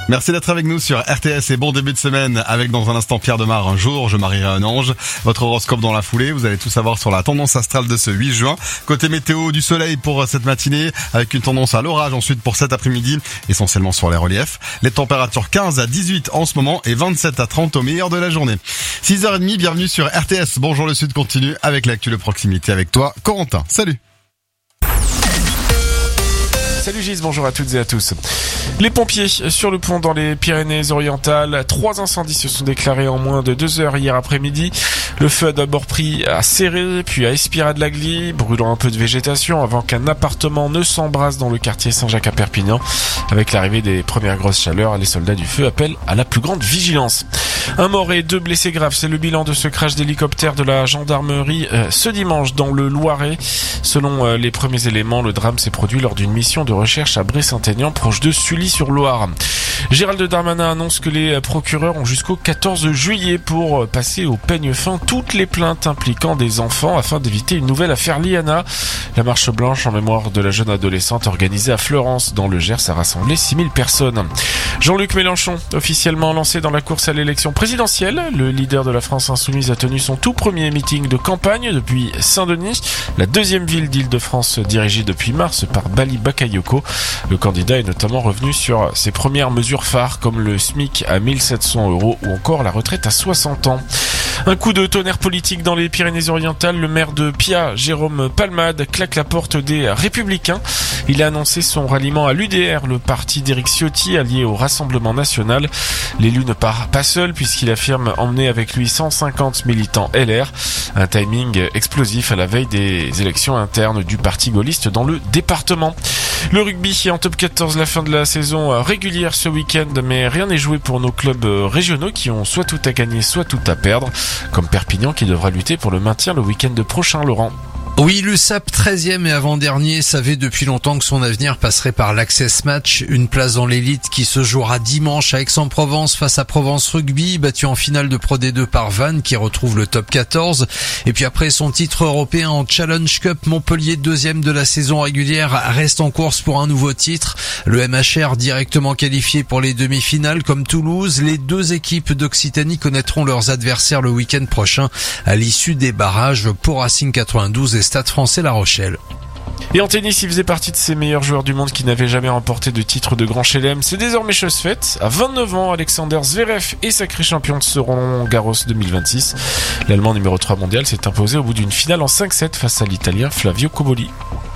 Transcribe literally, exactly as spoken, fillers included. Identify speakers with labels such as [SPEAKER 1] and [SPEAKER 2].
[SPEAKER 1] Merci d'être avec nous sur R T S et bon début de semaine avec dans un instant Pierre Demar. Un jour, je marierai un ange. Votre horoscope dans la foulée. Vous allez tout savoir sur la tendance astrale de ce huit juin. Côté météo, du soleil pour cette matinée avec une tendance à l'orage ensuite pour cet après-midi, essentiellement sur les reliefs. Les températures quinze à dix-huit en ce moment et vingt-sept à trente au meilleur de la journée. six heures trente, bienvenue sur R T S. Bonjour le Sud continue avec l'actu de proximité avec toi, Corentin. Salut.
[SPEAKER 2] Salut Gis, bonjour à toutes et à tous. Les pompiers sur le pont dans les Pyrénées-Orientales. Trois incendies se sont déclarés en moins de deux heures hier après-midi. Le feu a d'abord pris à Céré, puis à Espira-de-l'Agly, brûlant un peu de végétation avant qu'un appartement ne s'embrase dans le quartier Saint-Jacques à Perpignan. Avec l'arrivée des premières grosses chaleurs, les soldats du feu appellent à la plus grande vigilance. Un mort et deux blessés graves, c'est le bilan de ce crash d'hélicoptère de la gendarmerie euh, ce dimanche dans le Loiret. Selon euh, les premiers éléments, le drame s'est produit lors d'une mission de recherche à Bray-Saint-Aignan, proche de Sully-sur-Loire. Gérald Darmanin annonce que les procureurs ont jusqu'au quatorze juillet pour passer au peigne fin toutes les plaintes impliquant des enfants afin d'éviter une nouvelle affaire Liana. La marche blanche en mémoire de la jeune adolescente organisée à Fleurance dans le Gers a rassemblé six mille personnes. Jean-Luc Mélenchon, officiellement lancé dans la course à l'élection présidentielle, le leader de la France insoumise a tenu son tout premier meeting de campagne depuis Saint-Denis, la deuxième ville d'Île-de-France dirigée depuis mars par Bali Bakayoko. Le candidat est notamment revenu sur ses premières mesures phares comme le SMIC à mille sept cents euros ou encore la retraite à soixante ans. Un coup de tonnerre politique dans les Pyrénées-Orientales. Le maire de Pia, Jérôme Palmade, claque la porte des Républicains. Il a annoncé son ralliement à l'U D R, le parti d'Éric Ciotti, allié au Rassemblement National. L'élu ne part pas seul puisqu'il affirme emmener avec lui cent cinquante militants L R. Un timing explosif à la veille des élections internes du parti gaulliste dans le département. Le rugby est en top quatorze, la fin de la saison régulière ce week-end, mais rien n'est joué pour nos clubs régionaux qui ont soit tout à gagner, soit tout à perdre, comme Perpignan qui devra lutter pour le maintien le week-end prochain, Laurent.
[SPEAKER 3] Oui, l'U S A P treizième et avant-dernier savait depuis longtemps que son avenir passerait par l'Access Match, une place dans l'élite qui se jouera dimanche à Aix-en-Provence face à Provence Rugby, battu en finale de Pro D deux par Vannes qui retrouve le top quatorze. Et puis après son titre européen en Challenge Cup, Montpellier, deuxième de la saison régulière, reste en course pour un nouveau titre. Le M H R directement qualifié pour les demi-finales comme Toulouse. Les deux équipes d'Occitanie connaîtront leurs adversaires le week-end prochain à l'issue des barrages pour Racing quatre-vingt-douze et Stade Français La Rochelle.
[SPEAKER 2] Et en tennis, il faisait partie de ces meilleurs joueurs du monde qui n'avaient jamais remporté de titre de Grand Chelem. C'est désormais chose faite. À vingt-neuf ans, Alexander Zverev est sacré champion de ce Roland Garros deux mille vingt-six. L'Allemand numéro trois mondial s'est imposé au bout d'une finale en cinq sept face à l'Italien Flavio Cobolli.